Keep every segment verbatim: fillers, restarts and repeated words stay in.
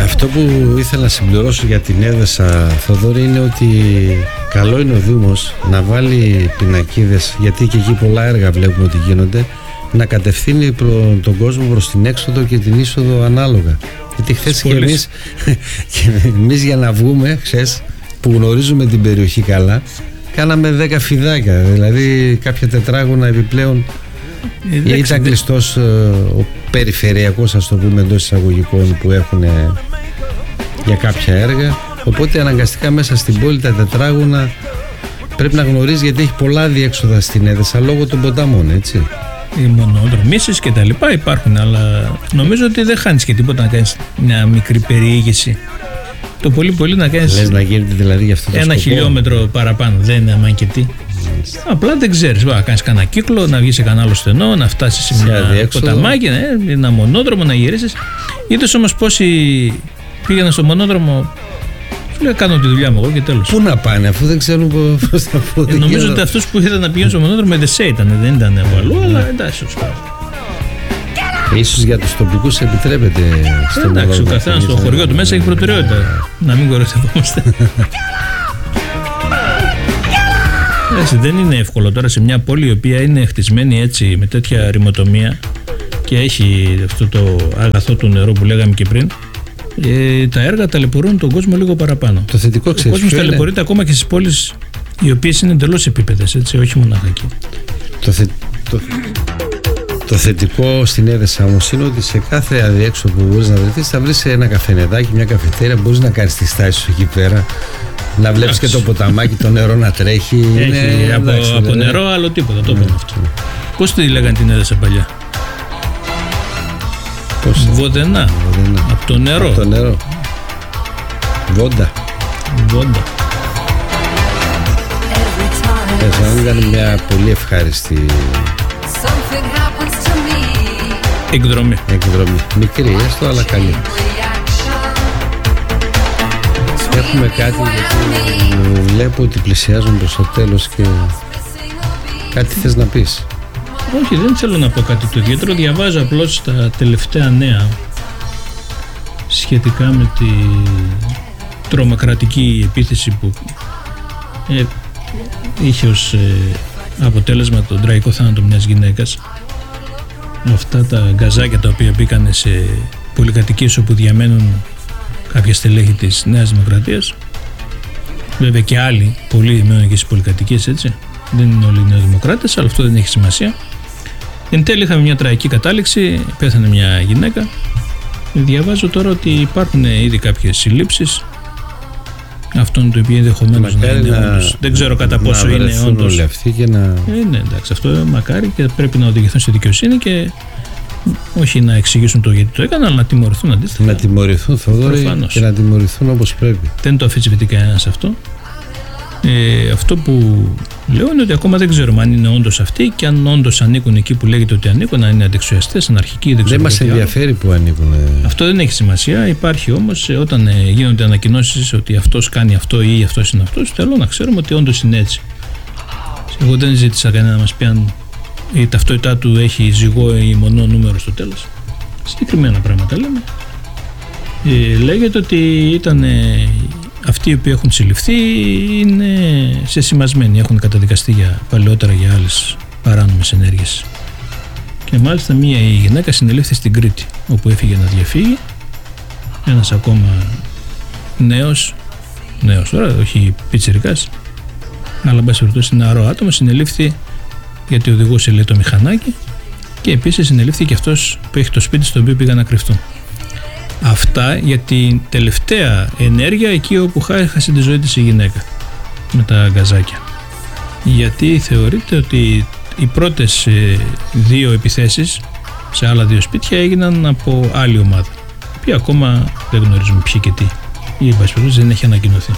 Αυτό που ήθελα να συμπληρώσω για την Έδεσα, Θοδόρη, είναι ότι καλό είναι ο Δήμος να βάλει πινακίδες, γιατί και εκεί πολλά έργα βλέπουμε ότι γίνονται, να κατευθύνει προ, τον κόσμο προς την έξοδο και την είσοδο ανάλογα. Γιατί χθες και εμείς, και εμείς για να βγούμε, χθες που γνωρίζουμε την περιοχή καλά, κάναμε δέκα φιδάκια, δηλαδή κάποια τετράγωνα επιπλέον. Ε, ήταν κλειστός ο περιφερειακός, ας το πούμε, εντός εισαγωγικών, που έχουν για κάποια έργα, οπότε αναγκαστικά μέσα στην πόλη τα τετράγωνα πρέπει να γνωρίζει, γιατί έχει πολλά διέξοδα στην Έδεσα λόγω των ποταμών, έτσι. Οι μονοδρομήσεις και τα λοιπά υπάρχουν, αλλά νομίζω ότι δεν χάνεις και τίποτα να κάνεις μια μικρή περιήγηση. Το πολύ πολύ να κάνεις. Λες να γίνεται δηλαδή για αυτό το ένα σκοπό. χιλιόμετρο παραπάνω, δεν είναι άμα και τι. Απλά δεν ξέρεις, να κάνεις κανένα κύκλο, να βγεις σε κανένα άλλο στενό, να φτάσεις σε μια ποταμάκι, ναι, ένα μονόδρομο, να γυρίσεις. Είδες όμως πόσοι πήγαιναν στο μονόδρομο, σου λέει κάνω τη δουλειά μου εγώ και τέλος. Πού να πάνε, αφού δεν ξέρουν πώς θα πούν. Ε, νομίζω ότι αυτούς που ήθελαν να πηγαίνουν στο μονόδρομο εδεσέ ήταν, δεν ήταν από αλλού, αλλά εντάξει. Ίσως για τους τοπικούς επιτρέπεται στο μονόδρομο. Εντάξει, ο καθένας στο χωριό του μέσα έχει προτεραιότητα. Να μην κοροϊδευόμαστε. Έτσι, δεν είναι εύκολο τώρα σε μια πόλη η οποία είναι χτισμένη έτσι με τέτοια ρημοτομία και έχει αυτό το αγαθό του νερού που λέγαμε και πριν. Ε, τα έργα ταλαιπωρούν τον κόσμο λίγο παραπάνω. Το θετικό, ξέρεις, ο κόσμος ταλαιπωρείται ακόμα και στις πόλεις οι οποίες είναι εντελώς επίπεδες, έτσι, όχι μονάχα εκεί. Το, θε, το, το θετικό στην Έδεσα όμως είναι ότι σε κάθε αδιέξοδο που μπορείς να βρεθείς θα βρεις ένα καφενεδάκι, μια καφετέρια, μπορείς να κάνεις τη στάση σου εκεί πέρα. Να βλέπεις και το ποταμάκι, το νερό να τρέχει. Έχει, είναι, από, εντάξει, από ναι, νερό, άλλο τίποτα. Το ναι, είπαμε αυτό. Ναι. Πώς τη λέγανε την Έδεσα παλιά? Πώς? Βοδενά. Βοδενά. Από το νερό. Από το νερό. Βόντα. Βόντα. Ε, ήταν μια πολύ ευχάριστη εκδρομή. εκδρομή. Μικρή έστω, αλλά καλή. Έχουμε κάτι, γιατί βλέπω ότι πλησιάζουν προς το τέλος και κάτι θες να πεις? Όχι, δεν θέλω να πω κάτι το ιδιαίτερο. Διαβάζω απλώς τα τελευταία νέα σχετικά με τη τρομοκρατική επίθεση που ε, είχε ως ε, αποτέλεσμα τον τραγικό θάνατο μιας γυναίκας. Αυτά τα γκαζάκια τα οποία μπήκαν σε πολυκατοικίες όπου διαμένουν κάποια στελέχη της Νέας Δημοκρατίας. Βέβαια και άλλοι, πολλοί μένουν και στις πολυκατοικίες, έτσι. Δεν είναι όλοι οι νεοδημοκράτες, αλλά αυτό δεν έχει σημασία. Εν τέλει είχαμε μια τραγική κατάληξη, πέθανε μια γυναίκα. Διαβάζω τώρα ότι υπάρχουν ήδη κάποιες συλλήψεις αυτών το οποίο ενδεχομένως να είναι να, όντως. Δεν ξέρω κατά πόσο είναι όντως. Όλοι αυτοί και να... Ε, ναι, εντάξει, αυτό μακάρι και πρέπει να οδηγηθούν στη δικαιοσύνη και όχι να εξηγήσουν το γιατί το έκαναν, αλλά να τιμωρηθούν αντίστοιχα. Να τιμωρηθούν, Θοδόρη, και να τιμωρηθούν όπως πρέπει. Δεν το αφισβητεί κανένας αυτό. Ε, αυτό που λέω είναι ότι ακόμα δεν ξέρουμε αν είναι όντως αυτοί και αν όντως ανήκουν εκεί που λέγεται ότι ανήκουν, αν είναι αντεξιαστές, αναρχικοί, δεν ξέρω. Δεν μας ενδιαφέρει που ανήκουν. Αυτό δεν έχει σημασία. Υπάρχει όμως όταν ε, γίνονται ανακοινώσεις ότι αυτός κάνει αυτό ή αυτός είναι αυτός, θέλω να ξέρουμε ότι όντως είναι έτσι. Εγώ δεν ζήτησα κανένα να μας πει αν η ταυτότητά του έχει ζυγό ή μονό νούμερο στο τέλος. Συγκεκριμένα πράγματα λέμε. Ε, λέγεται ότι ήταν ε, αυτοί οι οποίοι έχουν συλληφθεί είναι σεσημασμένοι, έχουν καταδικαστεί για, παλαιότερα για άλλες παράνομες ενέργειες. Και μάλιστα μία η γυναίκα συνελήφθη στην Κρήτη, όπου έφυγε να διαφύγει. Ένας ακόμα νέος, νέος τώρα, όχι πιτσιρικάς, αλλά εν πάση περιπτώσει νεαρό άτομο, συνελήφθη γιατί οδηγούσε, λέει, το μηχανάκι, και επίσης συνελήφθη και αυτός που έχει το σπίτι στο οποίο πήγαν να κρυφτούν. Αυτά για την τελευταία ενέργεια εκεί όπου χάσε τη ζωή της η γυναίκα με τα γκαζάκια. Γιατί θεωρείται ότι οι πρώτες δύο επιθέσεις σε άλλα δύο σπίτια έγιναν από άλλη ομάδα, η οποία ακόμα δεν γνωρίζουμε ποιοι και τι, ή εν πάση περιπτώσει δεν έχει ανακοινωθεί.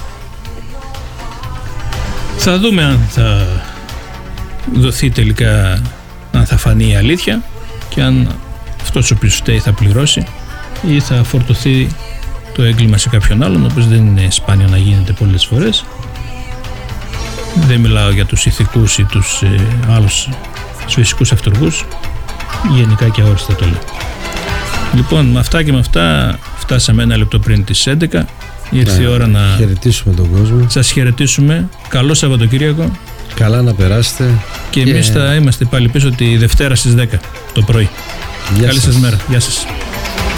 Θα δούμε αν θα δοθεί τελικά, αν θα φανεί η αλήθεια και αν αυτός ο οποίος φταίει θα πληρώσει ή θα φορτωθεί το έγκλημα σε κάποιον άλλον, όπως δεν είναι σπάνιο να γίνεται πολλές φορές. Δεν μιλάω για τους ηθικούς ή τους ε, άλλους τους φυσικούς αυτοργούς, γενικά και αόριστα το λέω. Λοιπόν, με αυτά και με αυτά φτάσαμε ένα λεπτό πριν τις έντεκα. Ήρθε η ώρα να χαιρετήσουμε τον κόσμο. Σας χαιρετήσουμε. Καλό Σαββατοκύριακο. Καλά να περάσετε. Και, και... εμείς θα είμαστε πάλι πίσω τη Δευτέρα στις δέκα το πρωί. Γεια Καλή σας. σας μέρα. Γεια σας.